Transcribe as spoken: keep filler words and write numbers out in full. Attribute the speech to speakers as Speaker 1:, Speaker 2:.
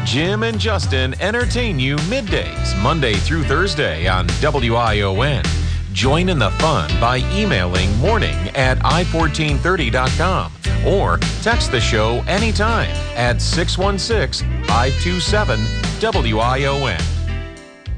Speaker 1: Jim and Justin entertain you middays, Monday through Thursday on W I O N. Join in the fun by emailing morning at i fourteen thirty dot com or text the show anytime at six one six, five two seven, W I O N.